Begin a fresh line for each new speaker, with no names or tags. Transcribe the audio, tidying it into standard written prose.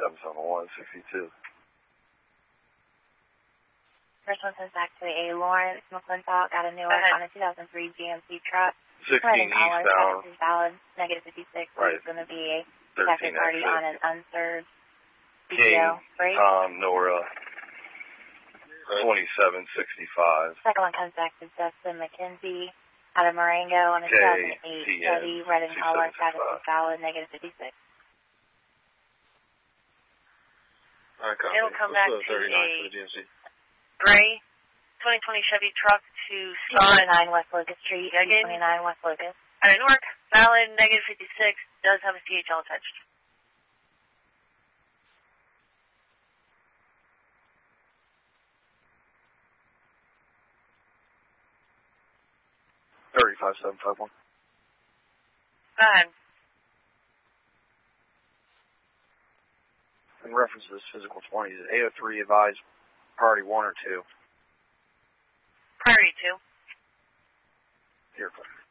277162.
First one comes back to A. Lawrence McClintock out of Newark on a 2003 GMC truck.
16 eastbound.
Is valid. Negative 56.
Right.
There's going to be a
13
second party
exit.
on an unserved
King,
PTO. Break.
Nora, 2765.
Second one comes back to Justin McKenzie out of Marengo on a 2008 Chevy red and color. Status is valid. Negative 56.
It'll come back to a gray 2020 Chevy truck to Scott.
29 West Locust Street. 29 West Locust.
Out of Newark, valid, negative 56, does have a CHL attached.
$35,751.
Go ahead.
In reference to this physical 20, is 803 advised priority 1 or 2?
Priority 2.
Here,